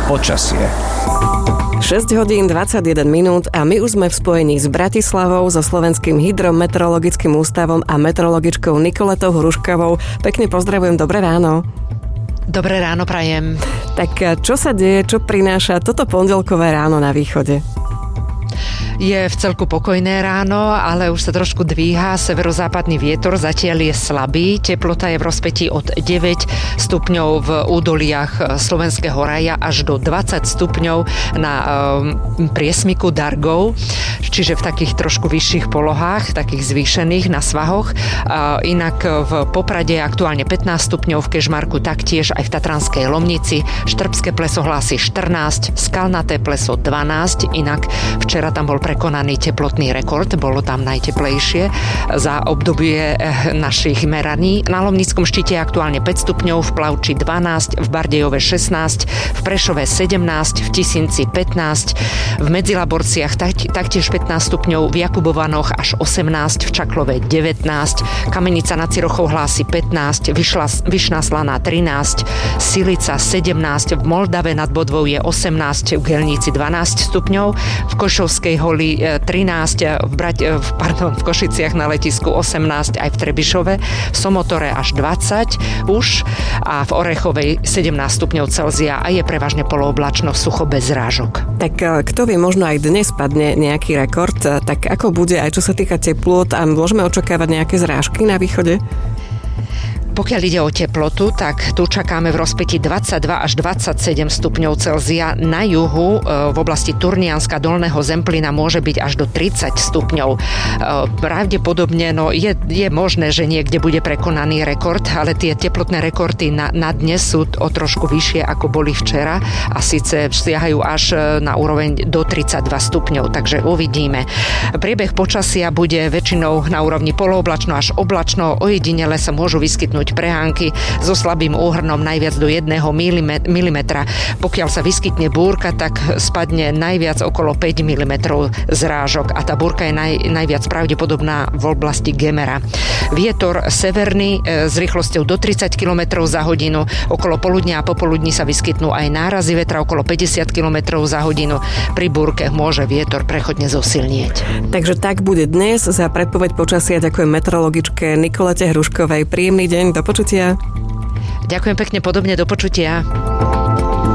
Počasie. 6 hodín 21 minút a my už sme v spojení s Bratislavou, so Slovenským hydrometeorologickým ústavom a meteorologičkou Nikoletou Hruškovou. Pekne pozdravujem, dobré ráno. Dobré ráno prajem. Tak čo sa deje, čo prináša toto pondelkové ráno na východe? Je v celku pokojné ráno, ale už sa trošku dvíha severozápadný vietor, zatiaľ je slabý. Teplota je v rozpätí od 9 stupňov v údoliach Slovenského raja až do 20 stupňov na priesmiku Dargov, čiže v takých trošku vyšších polohách, takých zvýšených na svahoch. Inak v Poprade je aktuálne 15 stupňov, v Kežmarku taktiež, aj v Tatranskej Lomnici. Štrbské pleso hlási 14, Skalnaté pleso 12, inak včera tam bol prekonaný teplotný rekord, bolo tam najteplejšie za obdobie našich meraní. Na Lomnickom štíte je aktuálne 5 stupňov, v Plavči 12, v Bardejove 16, v Prešove 17, v Tisinci 15, v Medzilaborciach taktiež 15 stupňov, v Jakubovanoch až 18, v Čaklove 19, Kamenica nad Cirochou hlási 15, Vyšná Slaná 13, Silica 17, v Moldave nad Bodvou je 18, v Gelníci 12 stupňov, v Košovskej Holi 13, v Košiciach na letisku 18, aj v Trebišove, v Somotore až 20 už a v Orechovej 17 stupňov Celzia a je prevažne polooblačno, sucho bez zrážok. Tak kto vie, možno aj dnes padne nejaký rekord, tak ako bude aj čo sa týka teplôt a môžeme očakávať nejaké zrážky na východe? Pokiaľ ide o teplotu, tak tu čakáme v rozpätí 22 až 27 stupňov Celzia. Na juhu v oblasti Turnianska, Dolného Zemplína môže byť až do 30 stupňov. Pravdepodobne je možné, že niekde bude prekonaný rekord, ale tie teplotné rekordy na dnes sú o trošku vyššie, ako boli včera a síce siahajú až na úroveň do 32 stupňov, takže uvidíme. Priebeh počasia bude väčšinou na úrovni polooblačno až oblačno, ojedinele sa môžu vyskytnúť prehánky so slabým úhrnom najviac do 1 milimetra. Pokiaľ sa vyskytne búrka, tak spadne najviac okolo 5 mm zrážok a tá búrka je najviac pravdepodobná v oblasti Gemera. Vietor severný s rýchlosťou do 30 km za hodinu. Okolo poludnia a popoludní sa vyskytnú aj nárazy vetra okolo 50 km za hodinu. Pri búrke môže vietor prechodne zosilnieť. Takže tak bude dnes. Za predpoveď počasia ďakujem meteorologičke Nikolete Hruškovej. Príjemný deň, do počutia. Ďakujem pekne, podobne, do počutia.